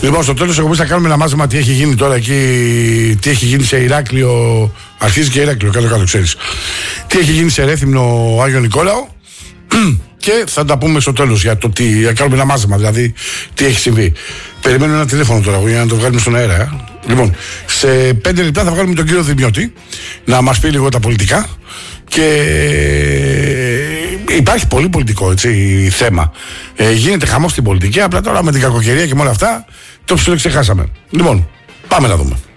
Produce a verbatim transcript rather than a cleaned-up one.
Λοιπόν, στο τέλος εγώ θα κάνουμε ένα μάζεμα τι έχει γίνει τώρα εκεί, τι έχει γίνει σε Ηράκλειο, αρχίζει και Ηράκλειο, κάτω κάτω ξέρεις. Τι έχει γίνει σε Ρέθυμνο Άγιο Νικόλαο και θα τα πούμε στο τέλος για το τι, για κάνουμε ένα μάζεμα, δηλαδή τι έχει συμβεί. Περιμένω ένα τηλέφωνο τώρα για να το βγάλουμε στον αέρα. Ε. Λοιπόν, σε πέντε λεπτά θα βγάλουμε τον κύριο Δημιώτη να μας πει λίγο τα πολιτικά και υπάρχει πολύ πολιτικό έτσι, θέμα. Ε, γίνεται χαμός στην πολιτική, απλά τώρα με την κακοκαιρία και με όλα αυτά το ψιλοξεχάσαμε. Λοιπόν, πάμε να δούμε.